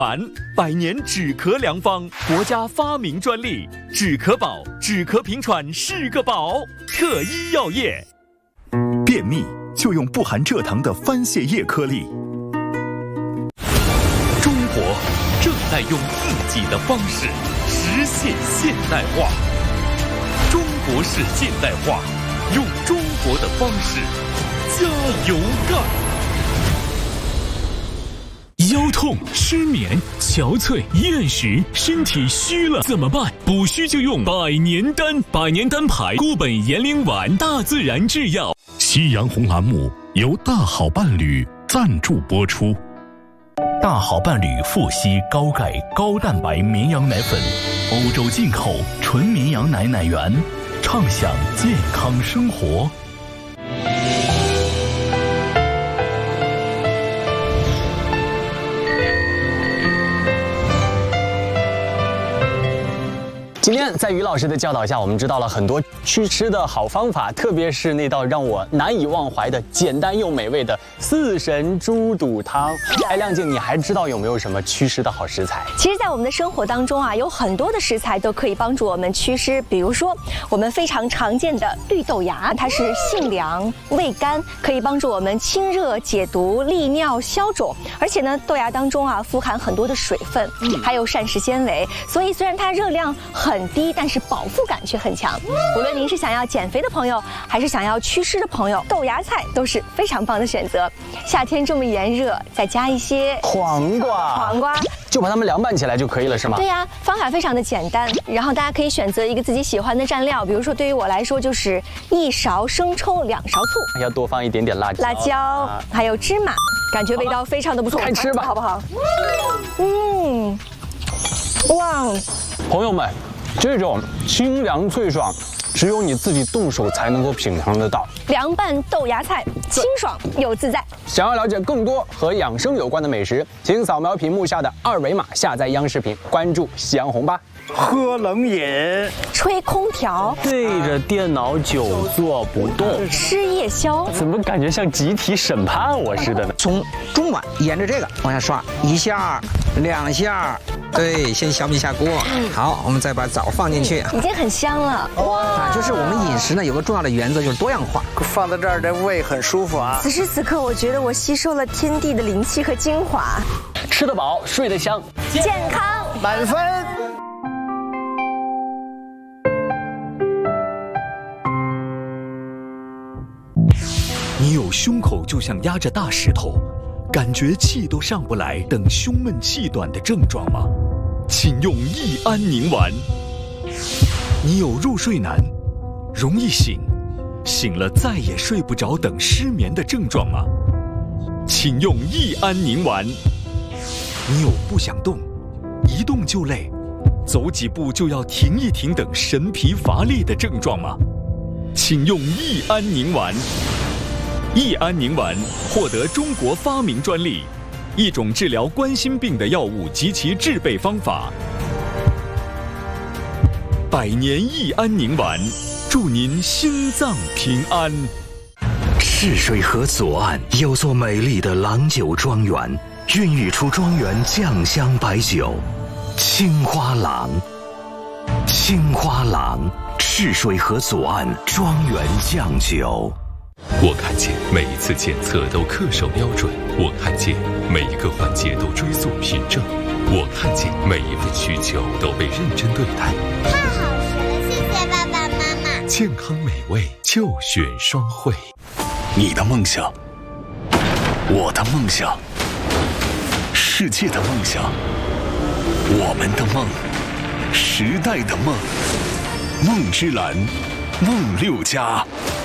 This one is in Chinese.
100年止咳良方，国家发明专利，止咳宝，止咳平喘是个宝。特医药业。 便秘就用不含蔗糖的番泻叶颗粒。 中国正在用自己的方式实现现代化。中国式现代化，用中国的方式加油干。 腰痛、失眠、憔悴、厌食，身体虚了怎么办？补虚就用百年丹，百年丹牌固本延龄丸，大自然制药。 夕阳红栏目由大好伴侣赞助播出。 大好伴侣富硒高钙高蛋白绵羊奶粉，欧洲进口纯绵羊奶奶源，畅享健康生活。 今天在于老师的教导下，我们知道了很多祛湿的好方法，特别是那道让我难以忘怀的简单又美味的四神猪肚汤。哎，亮静，你还知道有没有什么祛湿的好食材？ 其实，在我们的生活当中啊，有很多的食材都可以帮助我们祛湿。比如说，我们非常常见的绿豆芽，它是性凉、味甘，可以帮助我们清热解毒、利尿消肿。而且呢，豆芽当中啊富含很多的水分，还有膳食纤维，所以虽然它热量很低，但是饱腹感却很强。无论您是想要减肥的朋友，还是想要祛湿的朋友，豆芽菜都是非常棒的选择。夏天这么炎热，再加一些黄瓜，就把它们凉拌起来就可以了，是吗？ 对呀，方法非常的简单。然后大家可以选择一个自己喜欢的蘸料，比如说对于我来说就是1勺生抽，2勺醋， 要多放一点点辣椒， 还有芝麻，感觉味道非常的不错。 开吃吧， 好不好？哇！ 朋友们，这种清凉脆爽，只有你自己动手才能够品尝得到。 凉拌豆芽菜，清爽又自在。 想要了解更多和养生有关的美食，请扫描屏幕下的2维码，下载央视频，关注夕阳红吧。 喝冷饮， 吹空调， 对着电脑久坐不动， 吃夜宵， 怎么感觉像集体审判我似的呢？ 从中碗沿着这个往下刷，1下2下，对，先小米下锅。好，我们再把枣放进去， 已经很香了。哇， 就是我们饮食呢有个重要的原则，就是多样化。放在这儿，这胃很舒服啊。 此时此刻，我觉得我吸收了天地的灵气和精华， 吃得饱，睡得香， 健康满分。 你有胸口就像压着大石头，感觉气都上不来等胸闷气短的症状吗？请用益安宁丸。你有入睡难、容易醒、醒了再也睡不着等失眠的症状吗？请用益安宁丸。你有不想动、一动就累、走几步就要停一停等神疲乏力的症状吗？请用益安宁丸。益安宁丸获得中国发明专利，一种治疗冠心病的药物及其制备方法。100年益安宁丸，祝您心脏平安。 赤水河左岸有座美丽的郎酒庄园，孕育出庄园酱香白酒青花郎。青花郎，赤水河左岸庄园酱酒。 我看见每一次检测都恪守标准，我看见每一个环节都追溯凭证，我看见每一份需求都被认真对待。 太好吃了，谢谢爸爸妈妈。 健康美味就选双汇。 你的梦想，我的梦想，世界的梦想，我们的梦，时代的梦，梦之蓝，梦6+。